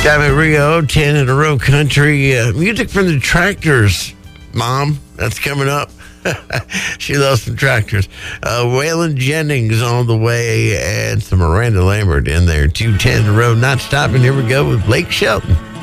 Diamond Rio, 10 in a row country. Music from the Tractors, Mom. That's coming up. She loves some Tractors. Waylon Jennings on the way, and some Miranda Lambert in there. 2 10 in a row, not stopping. Here we go with Blake Shelton.